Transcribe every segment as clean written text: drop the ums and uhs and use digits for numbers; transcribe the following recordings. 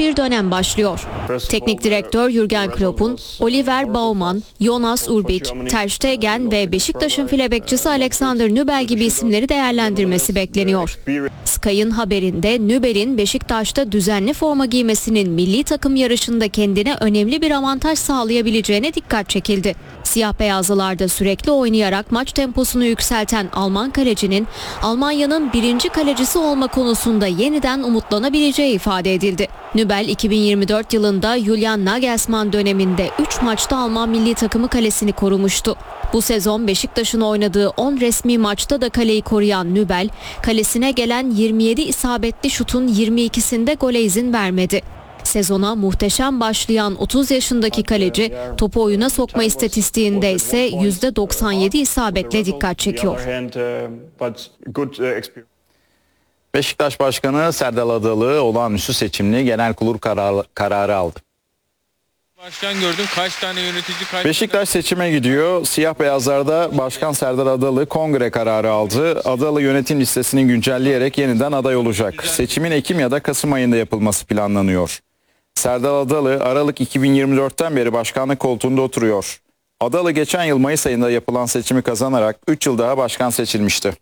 bir dönem başlıyor. Teknik direktör Jürgen Klopp'un Oliver Baumann, Jonas Urbik, Ter Stegen ve Beşiktaş'ın file bekçisi Alexander Nübel gibi isimleri değerlendirmesi bekleniyor. Sky'ın haberinde Nübel'in Beşiktaş'ta düzenli forma giymesinin milli takım yarışında kendine önemli bir avantaj sağlayabileceğine dikkat çekildi. Siyah beyazlılarda sürekli oynayarak maç temposunu yükselten Alman kalecinin Almanya'nın birinci kalecisi olma konusunda yeniden umutlanabileceği ifade edildi. Nübel 2024 yılında Julian Nagelsmann döneminde 3 maçta Alman milli takımı kalesini korumuştu. Bu sezon Beşiktaş'ın oynadığı 10 resmi maçta da kaleyi koruyan Nübel, kalesine gelen 27 isabetli şutun 22'sinde gole izin vermedi. Sezona muhteşem başlayan 30 yaşındaki kaleci topu oyuna sokma istatistiğinde ise %97 isabetle dikkat çekiyor. Beşiktaş Başkanı Serdal Adalı olağanüstü seçimli genel kurul kararı aldı. Başkan gördüm, kaç tane yönetici Beşiktaş seçime gidiyor. Siyah beyazlarda Başkan Serdar Adalı kongre kararı aldı. Adalı yönetim listesini güncelleyerek yeniden aday olacak. Seçimin Ekim ya da Kasım ayında yapılması planlanıyor. Serdar Adalı Aralık 2024'ten beri başkanlık koltuğunda oturuyor. Adalı geçen yıl Mayıs ayında yapılan seçimi kazanarak 3 yıl daha başkan seçilmişti.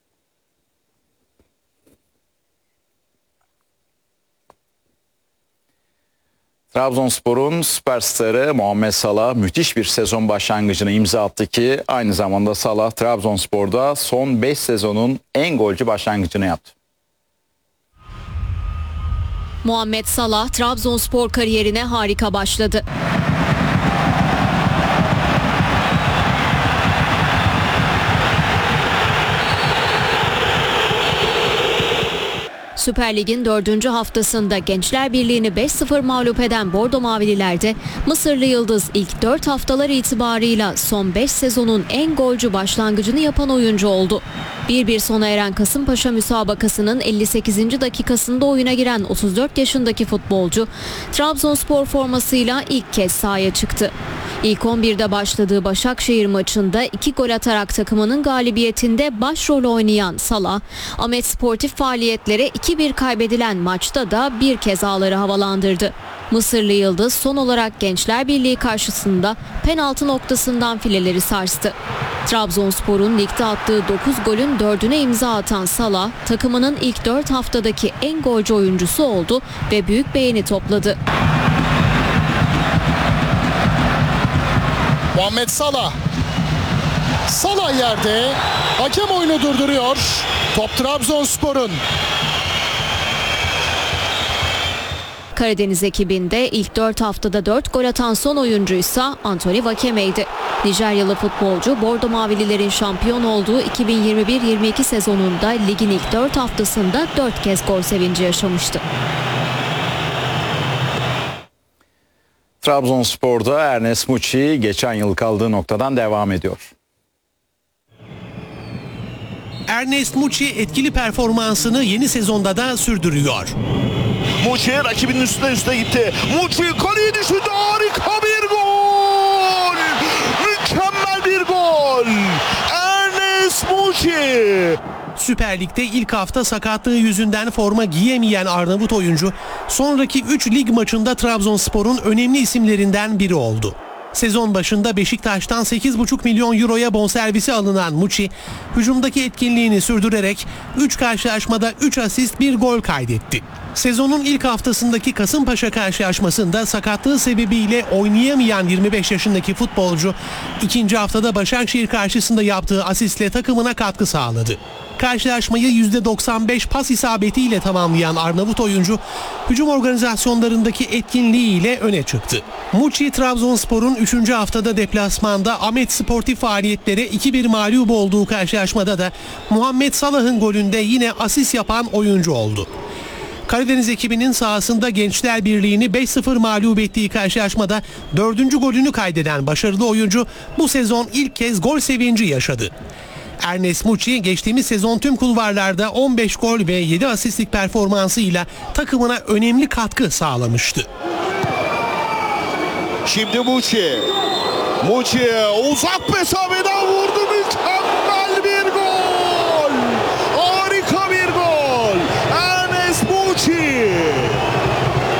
Trabzonspor'un süperstarı Muhammed Salah müthiş bir sezon başlangıcına imza attı ki aynı zamanda Salah Trabzonspor'da son 5 sezonun en golcü başlangıcını yaptı. Muhammed Salah Trabzonspor kariyerine harika başladı. Süper Lig'in 4. haftasında Gençler Birliği'ni 5-0 mağlup eden Bordo Mavililerde Mısırlı Yıldız ilk 4 haftalar itibarıyla son 5 sezonun en golcü başlangıcını yapan oyuncu oldu. 1-1 sona eren Kasımpaşa müsabakasının 58. dakikasında oyuna giren 34 yaşındaki futbolcu Trabzonspor formasıyla ilk kez sahaya çıktı. İlk 11'de başladığı Başakşehir maçında 2 gol atarak takımının galibiyetinde başrol oynayan Salah, Ahmet Sportif faaliyetlere 2-1 kaybedilen maçta da bir kez ağları havalandırdı. Mısırlı Yıldız son olarak Gençler Birliği karşısında penaltı noktasından fileleri sarstı. Trabzonspor'un ligde attığı 9 golün 4'üne imza atan Salah, takımının ilk 4 haftadaki en golcü oyuncusu oldu ve büyük beğeni topladı. Muhammed Salah. Salah yerde. Hakem oyunu durduruyor. Top Trabzonspor'un. Karadeniz ekibinde ilk 4 haftada 4 gol atan son oyuncuysa Anthony Vakeme'ydi. Nijeryalı futbolcu Bordo Mavililerin şampiyon olduğu 2021-22 sezonunda ligin ilk 4 haftasında 4 kez gol sevinci yaşamıştı. Trabzonspor'da Ernest Muçi geçen yıl kaldığı noktadan devam ediyor. Ernest Muçi etkili performansını yeni sezonda da sürdürüyor. Muçi rakibinin üstüne gitti. Muçi kaleye düşündü. Harika bir gol. Mükemmel bir gol. Ernest Muçi. Süper Lig'de ilk hafta sakatlığı yüzünden forma giyemeyen Arnavut oyuncu sonraki 3 lig maçında Trabzonspor'un önemli isimlerinden biri oldu. Sezon başında Beşiktaş'tan 8,5 milyon euroya bonservisi alınan Muçi, hücumdaki etkinliğini sürdürerek 3 karşılaşmada 3 asist 1 gol kaydetti. Sezonun ilk haftasındaki Kasımpaşa karşılaşmasında sakatlığı sebebiyle oynayamayan 25 yaşındaki futbolcu, ikinci haftada Başakşehir karşısında yaptığı asistle takımına katkı sağladı. Karşılaşmayı %95 pas isabetiyle tamamlayan Arnavut oyuncu, hücum organizasyonlarındaki etkinliğiyle öne çıktı. Muçi, Trabzonspor'un 3. haftada deplasmanda Ahmet Sportif faaliyetlere 2-1 mağlup olduğu karşılaşmada da Muhammed Salah'ın golünde yine asist yapan oyuncu oldu. Karadeniz ekibinin sahasında Gençler Birliği'ni 5-0 mağlup ettiği karşılaşmada 4. golünü kaydeden başarılı oyuncu bu sezon ilk kez gol sevinci yaşadı. Ernest Muçi geçtiğimiz sezon tüm kulvarlarda 15 gol ve 7 asistlik performansıyla takımına önemli katkı sağlamıştı. Şimdi Muçi uzak mesafeden vurdu.